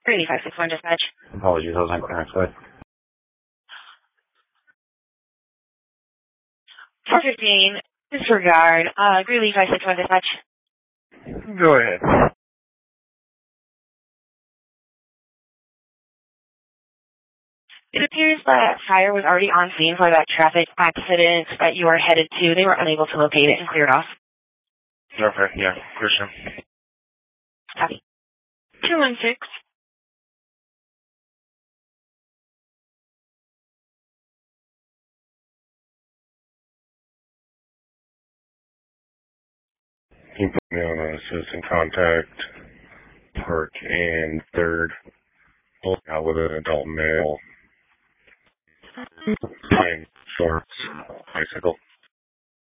Greeley 561 dispatch. Apologies, I was on clearance. Go ahead. 415, disregard. Greeley 561 dispatch. Go ahead. It appears that fire was already on scene for that traffic accident that you are headed to. They were unable to locate it and cleared off. Okay, yeah, for sure. Copy. 216. Can you put me on a citizen contact, Park and 3rd, out with an adult male, playing shorts, bicycle.